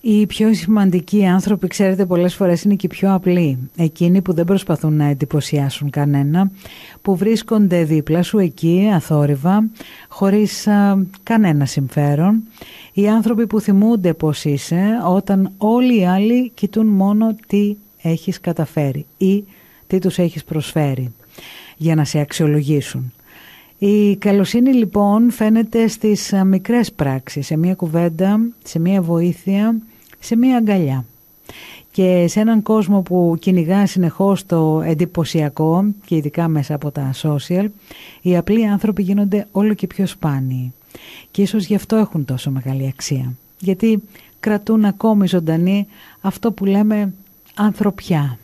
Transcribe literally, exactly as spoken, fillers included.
Οι πιο σημαντικοί άνθρωποι, ξέρετε, πολλές φορές είναι και οι πιο απλοί. Εκείνοι που δεν προσπαθούν να εντυπωσιάσουν κανένα, που βρίσκονται δίπλα σου εκεί, αθόρυβα, χωρίς α, κανένα συμφέρον. Οι άνθρωποι που θυμούνται πώς είσαι, όταν όλοι οι άλλοι κοιτούν μόνο τι έχεις καταφέρει ή τι τους έχεις προσφέρει για να σε αξιολογήσουν. Η καλοσύνη λοιπόν φαίνεται στις μικρές πράξεις, σε μία κουβέντα, σε μία βοήθεια, σε μία αγκαλιά. Και σε έναν κόσμο που κυνηγά συνεχώς το εντυπωσιακό και ειδικά μέσα από τα social, οι απλοί άνθρωποι γίνονται όλο και πιο σπάνιοι. Και ίσως γι' αυτό έχουν τόσο μεγάλη αξία. Γιατί κρατούν ακόμη ζωντανή αυτό που λέμε ανθρωπιά.